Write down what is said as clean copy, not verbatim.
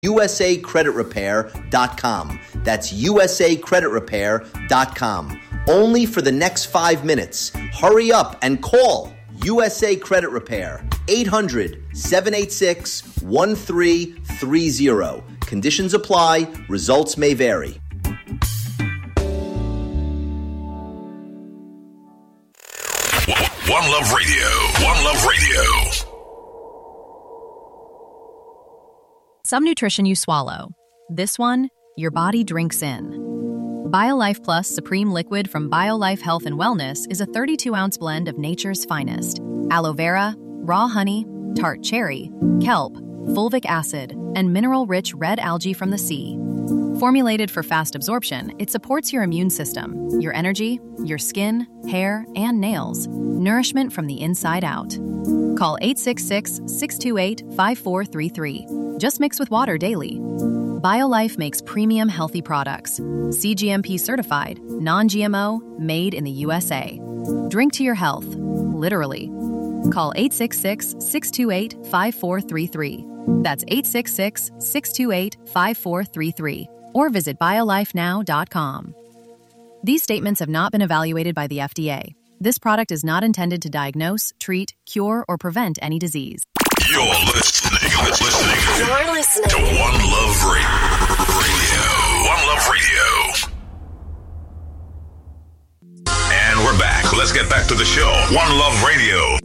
usacreditrepair.com. That's usacreditrepair.com. Only for the next 5 minutes. Hurry up and call USA Credit Repair. 800-786-1330. Conditions apply. Results may vary. One Love Radio. One Love Radio. Some nutrition you swallow. This one, your body drinks in. BioLife Plus Supreme Liquid from BioLife Health and Wellness is a 32-ounce blend of nature's finest. Aloe vera, raw honey, tart cherry, kelp, fulvic acid, and mineral-rich red algae from the sea. Formulated for fast absorption, it supports your immune system, your energy, your skin, hair, and nails. Nourishment from the inside out. Call 866-628-5433. Just mix with water daily. BioLife makes premium healthy products. CGMP certified, non-GMO, made in the USA. Drink to your health, literally. Call 866-628-5433. That's 866-628-5433. Or visit biolifenow.com. These statements have not been evaluated by the FDA. This product is not intended to diagnose, treat, cure, or prevent any disease. You're listening to One Love Radio. One Love Radio. And we're back. Let's get back to the show. One Love Radio.